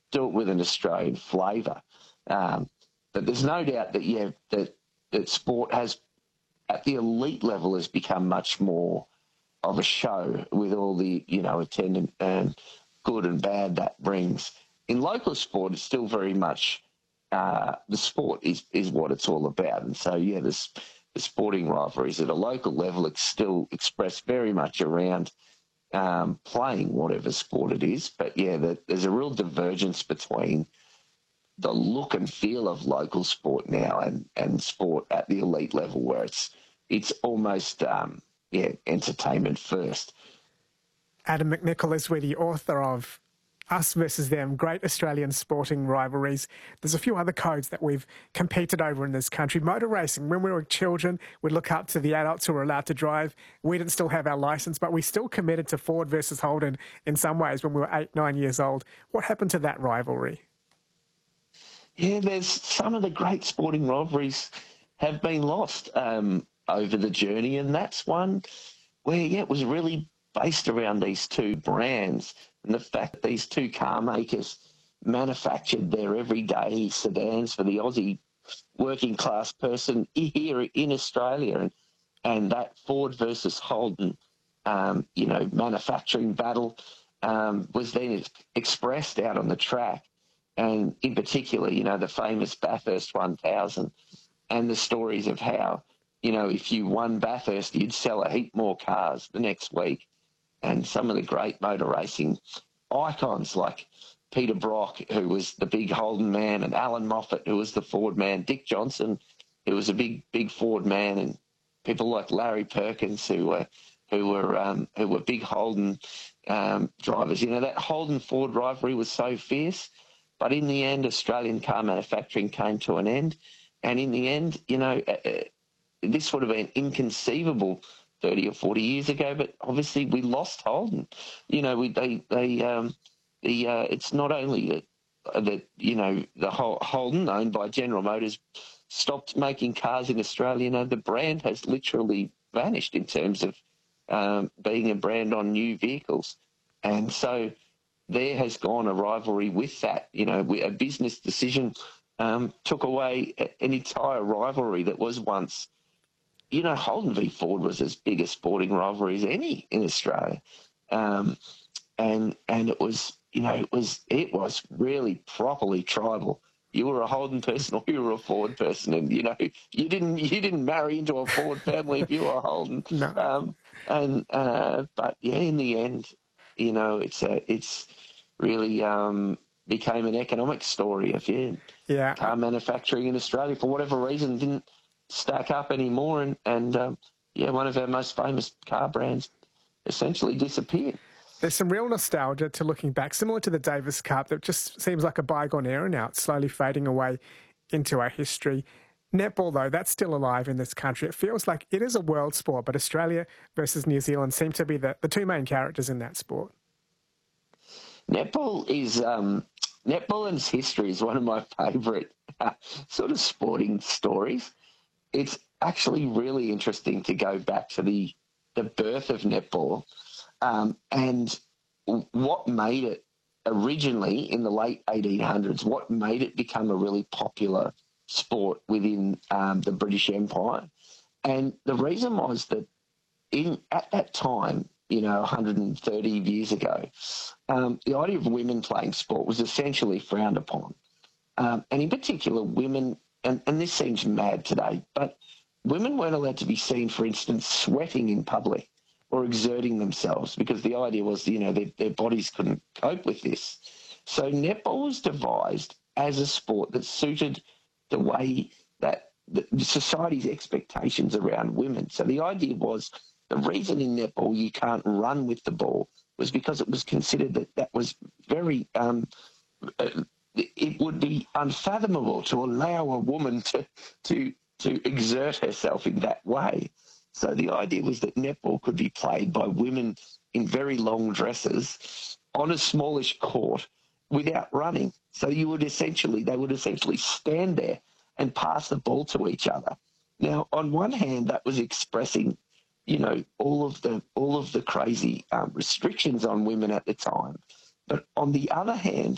do it with an Australian flavour. But there's no doubt that, that sport has, at the elite level, has become much more of a show with all the, attendant and good and bad that brings. In local sport, it's still very much the sport is what it's all about. And so, the sporting rivalries at a local level, it's still expressed very much around playing whatever sport it is. But, there's a real divergence between the look and feel of local sport now and sport at the elite level, where it's almost, entertainment first. Adam McNichol is the author of Us versus Them, Great Australian Sporting Rivalries. There's a few other codes that we've competed over in this country. Motor racing, when we were children, we'd look up to the adults who were allowed to drive. We didn't still have our licence, but we still committed to Ford versus Holden in some ways when we were 8, 9 years old. What happened to that rivalry? Yeah, there's some of the great sporting rivalries have been lost over the journey, and that's one where, it was really based around these two brands and the fact that these two car makers manufactured their everyday sedans for the Aussie working class person here in Australia. And that Ford versus Holden, manufacturing battle was then expressed out on the track. And in particular, the famous Bathurst 1000 and the stories of how, if you won Bathurst, you'd sell a heap more cars the next week. And some of the great motor racing icons like Peter Brock, who was the big Holden man, and Alan Moffat, who was the Ford man, Dick Johnson, who was a big Ford man, and people like Larry Perkins, who were big Holden drivers. That Holden-Ford rivalry was so fierce, but in the end, Australian car manufacturing came to an end. And in the end, this would have been inconceivable 30 or 40 years ago, but obviously we lost Holden. It's not only that the whole Holden, owned by General Motors, stopped making cars in Australia. The brand has literally vanished in terms of being a brand on new vehicles. And so there has gone a rivalry with that. A business decision took away an entire rivalry that was once, Holden v Ford was as big a sporting rivalry as any in Australia. And it was, it was really properly tribal. You were a Holden person or you were a Ford person, and you didn't marry into a Ford family if you were a Holden. No. But in the end, it's really became an economic story of car manufacturing in Australia for whatever reason didn't stack up anymore, and one of our most famous car brands essentially disappeared. There's some real nostalgia to looking back, similar to the Davis Cup, that just seems like a bygone era now. It's slowly fading away into our history. Netball, though, that's still alive in this country. It feels like it is a world sport, but Australia versus New Zealand seem to be the two main characters in that sport. Netball and its history is one of my favourite sort of sporting stories. It's actually really interesting to go back to the birth of netball and what made it originally in the late 1800s, what made it become a really popular sport within the British Empire. And the reason was that at that time, 130 years ago, the idea of women playing sport was essentially frowned upon. And in particular, women, and this seems mad today, but women weren't allowed to be seen, for instance, sweating in public or exerting themselves, because the idea was, their bodies couldn't cope with this. So netball was devised as a sport that suited the way that the society's expectations around women. So the idea was, the reason in netball you can't run with the ball was because it was considered that was very, it would be unfathomable to allow a woman to exert herself in that way. So the idea was that netball could be played by women in very long dresses on a smallish court without running. So they would essentially stand there and pass the ball to each other. Now, on one hand, that was expressing, all of the crazy restrictions on women at the time. But on the other hand,